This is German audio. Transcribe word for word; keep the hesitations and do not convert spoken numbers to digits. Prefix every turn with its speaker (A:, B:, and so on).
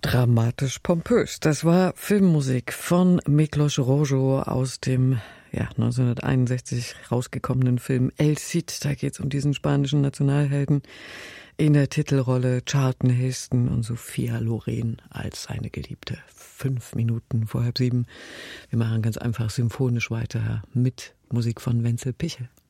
A: Dramatisch pompös. Das war Filmmusik von Miklos Rozsó aus dem ja, neunzehnhunderteinundsechzig rausgekommenen Film El Cid. Da geht es um diesen spanischen Nationalhelden. In der Titelrolle Charlton Heston und Sophia Loren als seine Geliebte. Fünf Minuten vor halb sieben. Wir machen ganz einfach symphonisch weiter mit Musik von Wenzel Pichel.